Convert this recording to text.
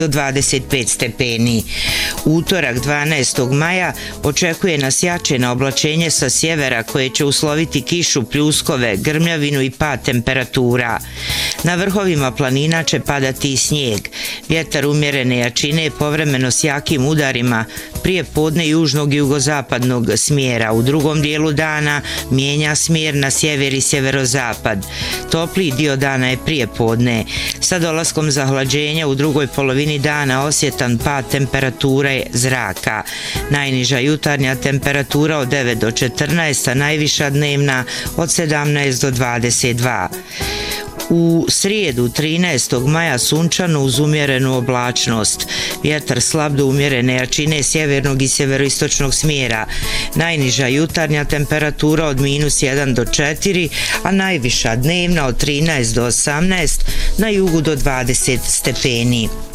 do 25 stepeni. Utorak 12. maja očekuje nas jačeno oblačenje sa sjevera koje će usloviti kišu, pljuskove, grmljavinu i pad temperatura. Na vrhovima planina će padati i snijeg. Vjetar umjerene jačine povremeno s jakim udarima prije podne južnog i jugozapadnog smjera. U drugom dijelu dana mijenja smjer na sjever i sjeverozapad. Topliji dio dana je prije podne. Sa dolaskom zahlađenja u drugoj polovini dana osjetan pad temperature zraka. Najniža jutarnja temperatura od 9 do 14, a najviša dnevna od 17 do 22. U srijedu 13. maja sunčano uz umjerenu oblačnost. Vjetar slab do umjerene jačine sjevernog i sjeveroistočnog smjera. Najniža jutarnja temperatura od -1 do 4, a najviša dnevna od 13 do 18, na jugu do 20 stepeni.